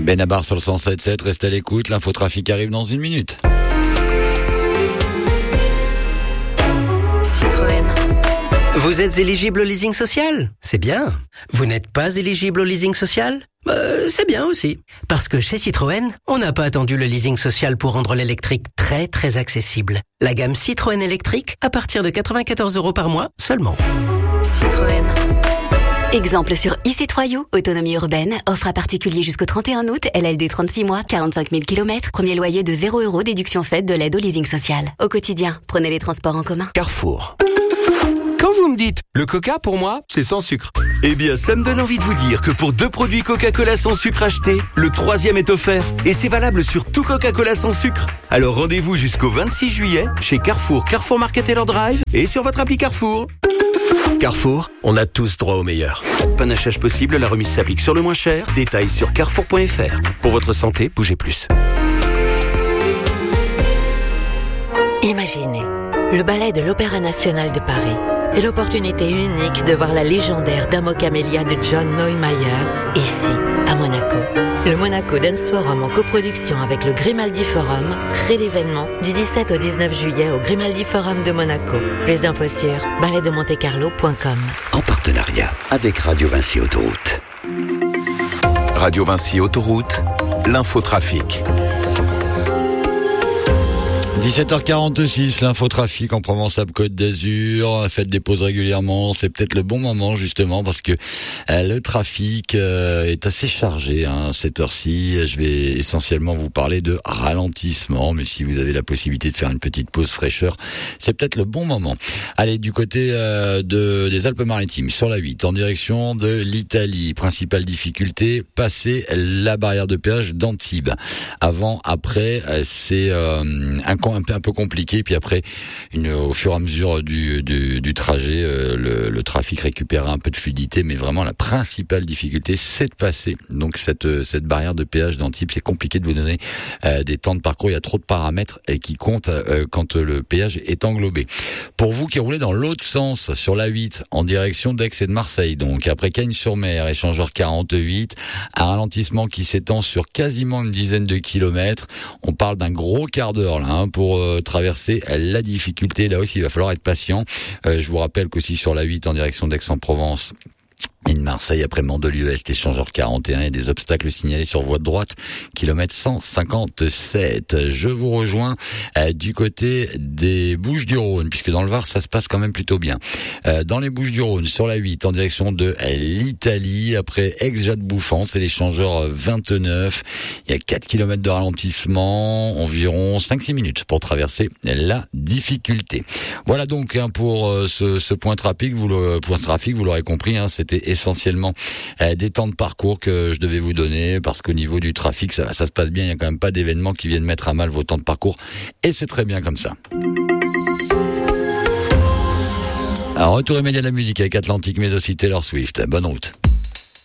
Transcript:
Benabar sur le 107.7, restez à l'écoute, l'infotrafic arrive dans 1 minute. Citroën. Vous êtes éligible au leasing social ? C'est bien. Vous n'êtes pas éligible au leasing social ? C'est bien aussi. Parce que chez Citroën, on n'a pas attendu le leasing social pour rendre l'électrique très très accessible. La gamme Citroën électrique à partir de 94 € par mois seulement. Citroën. Exemple sur e-C3U, autonomie urbaine, offre à particulier jusqu'au 31 août, LLD 36 mois, 45 000 km, premier loyer de 0 € déduction faite de l'aide au leasing social. Au quotidien, prenez les transports en commun. Carrefour. Quand vous me dites le coca pour moi, c'est sans sucre. Eh bien, ça me donne envie de vous dire que pour 2 produits Coca-Cola sans sucre achetés, le 3e est offert. Et c'est valable sur tout Coca-Cola sans sucre. Alors rendez-vous jusqu'au 26 juillet chez Carrefour, Carrefour Market Taylor Drive et sur votre appli Carrefour. Carrefour, on a tous droit au meilleur. Panachage possible, la remise s'applique sur le moins cher. Détails sur carrefour.fr. Pour votre santé, bougez plus. Imaginez, le ballet de l'Opéra National de Paris et l'opportunité unique de voir la légendaire Dame aux Camélias de John Neumeier ici, à Monaco. Le Monaco Dance Forum en coproduction avec le Grimaldi Forum crée l'événement du 17 au 19 juillet au Grimaldi Forum de Monaco. Plus d'infos sur balletdemontecarlo.com. En partenariat avec Radio Vinci Autoroute. Radio Vinci Autoroute, l'infotrafic. 17h46, l'infotrafic en Provence-Alpes-Côte d'Azur. Faites des pauses régulièrement. C'est peut-être le bon moment, justement, parce que le trafic est assez chargé, cette heure-ci. Je vais essentiellement vous parler de ralentissement, mais si vous avez la possibilité de faire une petite pause fraîcheur, c'est peut-être le bon moment. Allez, du côté des Alpes-Maritimes, sur la 8, en direction de l'Italie. Principale difficulté, passer la barrière de péage d'Antibes. Avant, après, c'est un peu compliqué, puis après au fur et à mesure du trajet, le trafic récupère un peu de fluidité, mais vraiment la principale difficulté, c'est de passer donc cette barrière de péage d'Antibes. C'est compliqué de vous donner des temps de parcours, il y a trop de paramètres qui comptent quand le péage est englobé. Pour vous qui roulez dans l'autre sens sur la 8 en direction d'Aix et de Marseille, donc après Cagnes-sur-Mer, échangeur 48, un ralentissement qui s'étend sur quasiment une dizaine de kilomètres. On parle d'un gros quart d'heure là, pour traverser la difficulté. Là aussi, il va falloir être patient. Je vous rappelle qu'aussi sur la 8 en direction d'Aix-en-Provence et de Marseille, après Mandelieu-Est, échangeur 41, et des obstacles signalés sur voie de droite, kilomètre 157. Je vous rejoins du côté des Bouches-du-Rhône, puisque dans le Var, ça se passe quand même plutôt bien. Dans les Bouches-du-Rhône, sur la 8, en direction de l'Italie, après Aix-Jade-Bouffant, c'est l'échangeur 29. Il y a 4 kilomètres de ralentissement, environ 5-6 minutes pour traverser la difficulté. Voilà donc pour ce point trafic, vous l'aurez compris, c'était essentiellement des temps de parcours que je devais vous donner, parce qu'au niveau du trafic, ça se passe bien, il n'y a quand même pas d'événements qui viennent mettre à mal vos temps de parcours, et c'est très bien comme ça. Alors, retour immédiat de la musique avec Atlantique, mais aussi Taylor Swift. Bonne route.